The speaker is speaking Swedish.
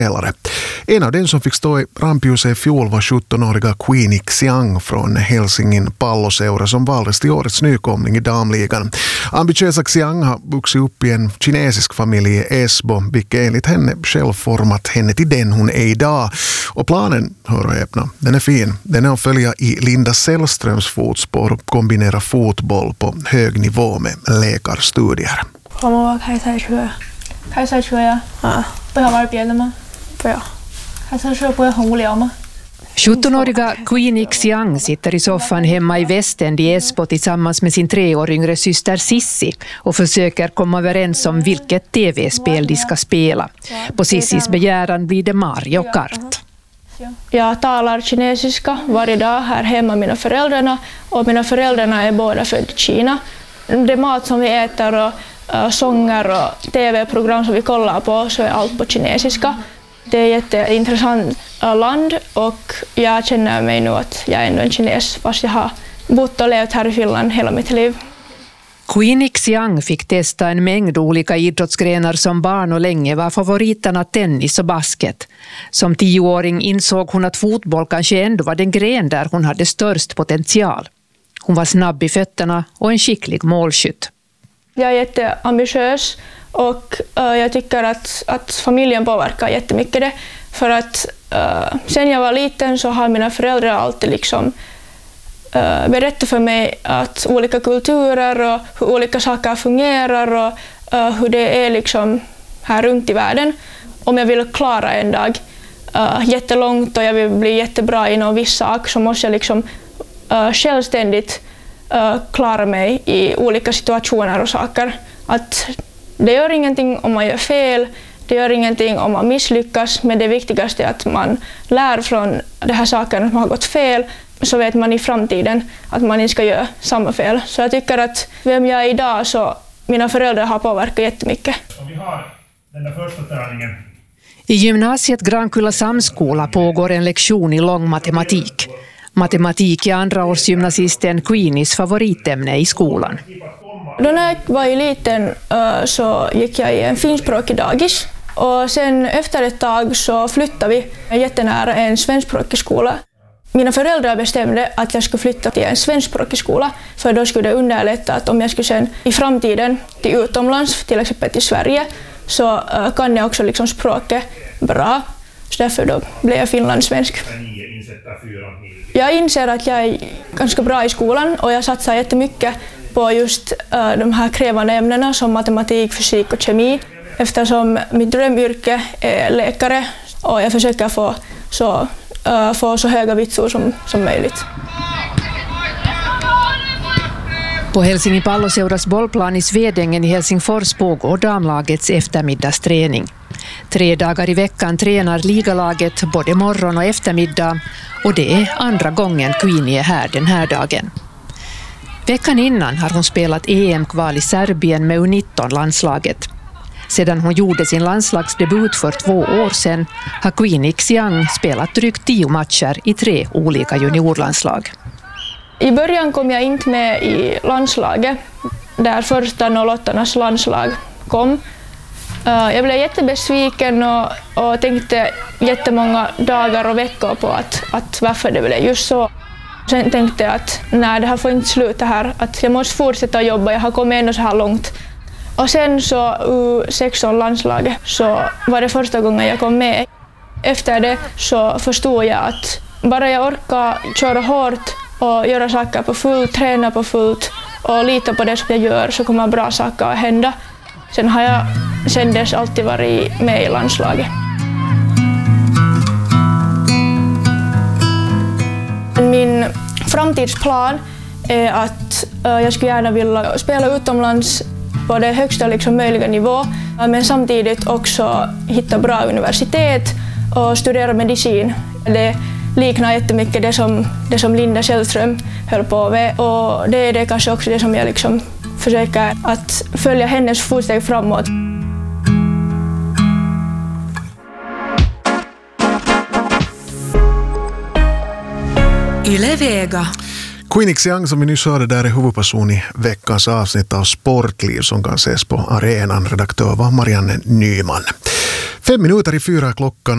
En av dem som fick stå i rampljuset i fjol var 17-åriga Queenie Xiang från Helsingin palloseura som valdes till årets nykomling i damligan. Ambitiösa Xiang har vuxit upp i en kinesisk familj i Esbo, vilket enligt henne själv format henne till den hon är idag. Och planen, hör och öppna, den är fin. Den är att följa i Linda Sällströms fotspår och kombinera fotboll på hög nivå med läkarstudier. 开赛车呀，不想玩别的吗？不要。开赛车不会很无聊吗？ 17-åriga Queenie Xiang sitter i soffan hemma i Västend i Esbo tillsammans med sin 3 år yngre syster Sissi och försöker komma överens om vilket tv-spel de ska spela. På Sissis begäran blir det Mario Kart. Jag talar kinesiska varje dag här hemma med mina föräldrarna, och mina föräldrarna är båda födda i Kina. Det mat som vi äter och sånger och tv-program som vi kollar på, så är allt på kinesiska. Det är ett jätteintressant land och jag känner mig nu att jag är ändå en kines fast jag har bott och levt här i Finland hela mitt liv. Queenie Xiang fick testa en mängd olika idrottsgrenar som barn och länge var favoriterna tennis och basket. Som 10-åring insåg hon att fotboll kanske ändå var den gren där hon hade störst potential. Hon var snabb i fötterna och en skicklig målskytt. Jag är jätteambitiös och jag tycker att familjen påverkar jättemycket det. För att sen jag var liten så har mina föräldrar alltid liksom berättat för mig att olika kulturer och hur olika saker fungerar och hur det är liksom här runt i världen. Om jag vill klara en dag jättelångt och jag vill bli jättebra i någon viss sak, så måste jag liksom självständigt klara mig i olika situationer och saker. Att det gör ingenting om man gör fel, det gör ingenting om man misslyckas, men det viktigaste är att man lär från de här sakerna som har gått fel, så vet man i framtiden att man inte ska göra samma fel. Så jag tycker att vem jag är idag, så mina föräldrar har påverkat jättemycket. Vi har den där första träningen. I gymnasiet Grankulla samskola pågår en lektion i lång matematik. Matematik är andraårsgymnasisten Queenies favoritämne i skolan. Då när jag var liten så gick jag i en finskspråkig dagis. Och sen efter ett tag så flyttade vi jättenära en svenskspråkig skola. Mina föräldrar bestämde att jag skulle flytta till en svenskspråkig skola, för då skulle det underlätta att om jag skulle sen i framtiden till utomlands, till exempel till Sverige, så kan jag också liksom språket bra. Så därför då blev jag finlandssvensk. Jag inser att jag är ganska bra i skolan och jag satsar jättemycket på just de här krävande ämnena som matematik, fysik och kemi, eftersom mitt drömyrke är läkare och jag försöker få så höga vitsor som möjligt. På Helsingin palloseuras bollplan i Svedängen i Helsingfors pågår damlagets eftermiddagsträning. 3 dagar i veckan tränar ligalaget både morgon och eftermiddag, och det är andra gången Queenie är här den här dagen. Veckan innan har hon spelat EM-kval i Serbien med U19-landslaget. Sedan hon gjorde sin landslagsdebut för 2 år sedan har Queenie Xiang spelat drygt 10 matcher i 3 olika juniorlandslag. I början kom jag inte med i landslaget, där första 08:ornas landslag kom. Jag blev jättebesviken och tänkte jättemånga dagar och veckor på att varför det blev just så. Sen tänkte jag att nej, det här får inte sluta här, att jag måste fortsätta jobba, jag har kommit ändå så här långt. Och sen så U16-landslaget så var det första gången jag kom med. Efter det så förstod jag att bara jag orkar köra hårt och göra saker på fullt, träna på fullt och lita på det som jag gör, så kommer bra saker att hända. Sen har jag sen dess alltid varit med i landslaget. Min framtidsplan är att jag skulle gärna vilja spela utomlands på det högsta liksom möjliga nivå, men samtidigt också hitta bra universitet och studera medicin. Det liknar jättemycket det som Linda Sällström höll på med, och det är det kanske också det som jag liksom försöker att följa hennes fotsteg framåt. Yle Vega. Queenie Xiang, som vi nyss hörde, där är huvudperson i veckans avsnitt av Sportliv som kan ses på arenan. Redaktör var Marianne Nyman. 5 minuter i 4 klockan.